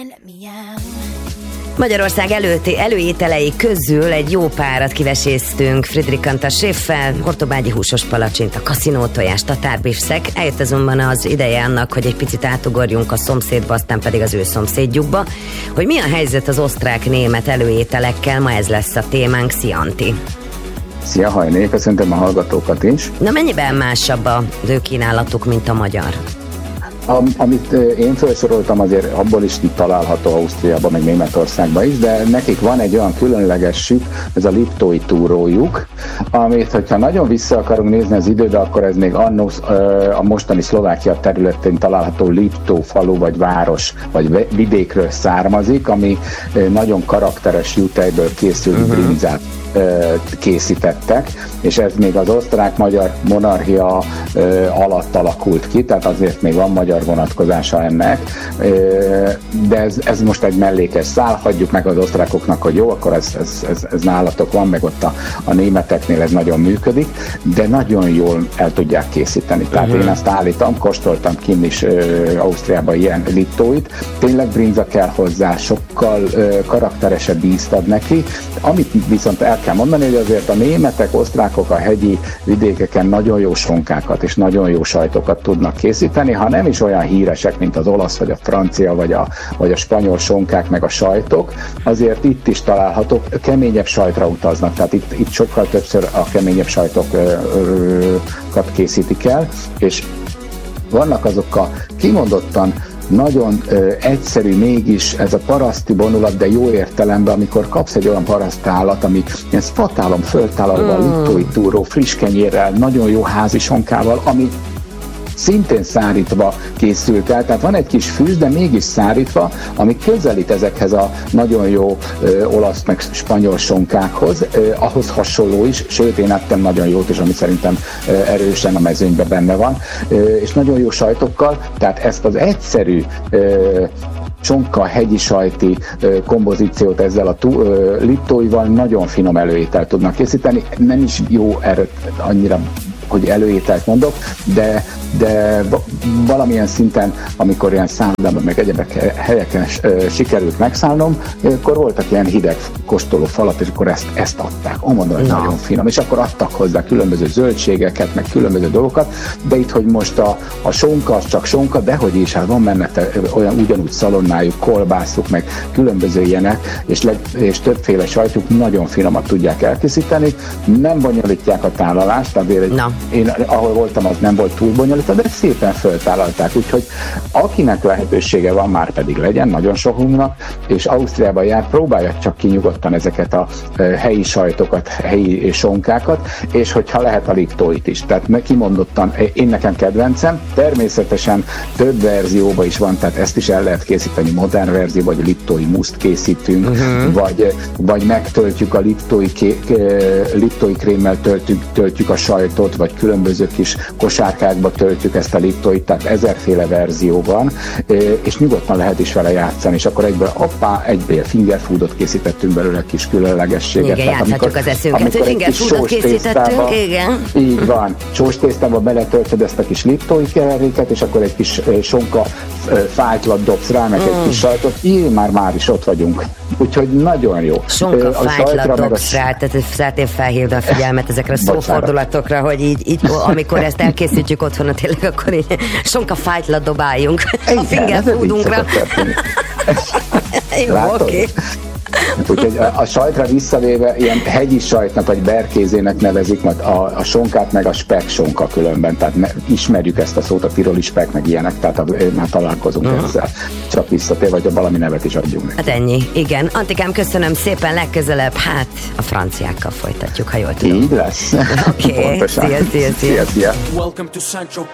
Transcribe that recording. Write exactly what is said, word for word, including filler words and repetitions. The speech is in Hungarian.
Magyarország előtti, előételei közül egy jó párat kiveséztünk Friedrich Antal séffel, hortobágyi húsos palacsinta, kaszinótojás, tatárbiffszek. Eljött azonban az ideje annak, hogy egy picit átugorjunk a szomszédba, aztán pedig az ő szomszédjukba. Hogy mi a helyzet az osztrák-német előételekkel, ma ez lesz a témánk. Szia, Antti! Szia, Hajné, köszöntöm a hallgatókat is. Na, mennyiben másabb az ő kínálatuk, mint a magyar? Am, amit én felsoroltam, azért abból is található Ausztriában, meg Németországban is, de nekik van egy olyan különlegessük, ez a liptói túrójuk, amit, hogyha nagyon vissza akarunk nézni az időbe, akkor ez még annó a mostani Szlovákia területén található Liptó falu, vagy város, vagy vidékről származik, ami nagyon karakteres jutejből készült uh-huh. brinzát készítettek, és ez még az osztrák-magyar monarchia alatt alakult ki, tehát azért még van magyar vonatkozása ennek, de ez, ez most egy mellékes szál, hagyjuk meg az osztrákoknak, hogy jó, akkor ez, ez, ez, ez nálatok van, meg ott a, a németeknél ez nagyon működik, de nagyon jól el tudják készíteni. Tehát uh-huh. én ezt állítom, kóstoltam kinn is Ausztriában ilyen liptóit, tényleg brinza kell hozzá, sokkal karakteresebb ízt ad neki, amit viszont el kell mondani, hogy azért a németek, osztrákok a hegyi vidékeken nagyon jó sonkákat és nagyon jó sajtokat tudnak készíteni, ha nem is olyan híresek, mint az olasz, vagy a francia, vagy a, vagy a spanyol sonkák, meg a sajtok, azért itt is találhatók, keményebb sajtra utaznak, tehát itt, itt sokkal többször a keményebb sajtokat készítik el, és vannak azok a kimondottan nagyon ö, egyszerű mégis ez a paraszti vonulat, de jó értelemben, amikor kapsz egy olyan parasztállat, ami ilyen fatálom föltálalva, mm. liptói túró, friss kenyérrel, nagyon jó házi sonkával, ami szintén szárítva készült el, tehát van egy kis fűz, de mégis szárítva, ami közelít ezekhez a nagyon jó ö, olasz meg spanyol sonkákhoz, ö, ahhoz hasonló is, sőt én ettem nagyon jót, és ami szerintem ö, erősen a mezőnyben benne van, ö, és nagyon jó sajtokkal, tehát ezt az egyszerű ö, csonka, hegyi sajti ö, kompozíciót ezzel a tú, ö, liptóival nagyon finom előételt tudnak készíteni, nem is jó erre annyira, hogy előételt mondok, de, de valamilyen szinten, amikor ilyen szállodában, meg egyebek helyeken sikerült megszállnom, akkor voltak ilyen hideg kóstoló falat, és akkor ezt, ezt adták. Ó, mondom, hogy no. nagyon finom. És akkor adtak hozzá különböző zöldségeket, meg különböző dolgokat, de itt, hogy most a, a sonka, az csak sonka, de hogy is, hát van benne olyan ugyanúgy szalonnájuk, kolbászuk, meg különböző ilyenek, és, le, és többféle sajtjuk nagyon finomat tudják elkészíteni, nem bonyolítják a tálalást, azért no. én, ahol voltam, az nem volt túl bonyolítva, de szépen föltállalták, úgyhogy akinek lehetősége van, már pedig legyen, nagyon sokunknak, és Ausztriában jár, próbálja csak ki nyugodtan ezeket a helyi sajtokat, helyi sonkákat, és hogyha lehet a liptóit is. Tehát kimondottan, én nekem kedvencem, természetesen több verzióban is van, tehát ezt is el lehet készíteni, modern verzió, vagy liptói muszt készítünk, uh-huh. vagy, vagy megtöltjük a liptói, ké, liptói krémmel töltjük, töltjük a sajtot, vagy különböző kis kosárkákba töltjük ezt a liptóit, tehát ezerféle verzió van, és nyugodtan lehet is vele játszani, és akkor egyből hoppá, egyből fingerfoodot készítettünk belőle, kis különlegességet. Igen, játszhatjuk az eszünket, hogy fingerfoodot készítettünk, igen. Így van, sós tésztába beletöltöd ezt a kis liptói keveréket, és akkor egy kis sonka fájtlat dobsz rá, meg mm. egy kis sajtot, így már már is ott vagyunk. Úgyhogy nagyon jó. Sonka fájtlat dobsz rá, tehát szeretném felhívni a figyelmet ezekre a szófordulatokra, hogy így, így amikor ezt elkészítjük otthon, tényleg akkor így sonka fájtlat dobáljunk a fingerfoodunkra. Jó, oké. Okay. Úgyhogy a, a sajtra visszavéve ilyen hegyi sajtnak vagy berkézének nevezik, majd a, a sonkát meg a spek sonka különben, tehát ne, ismerjük ezt a szót, a tiroli spek meg ilyenek, tehát a, már találkozunk uh-huh. ezzel. Csak visszatér, vagy a valami nevet is adjunk neki. Hát ennyi, igen. Antikám, köszönöm szépen, legközelebb, hát a franciákkal folytatjuk, ha jól tudom. Így lesz. Oké, okay. szia, szia, szia. szia, szia.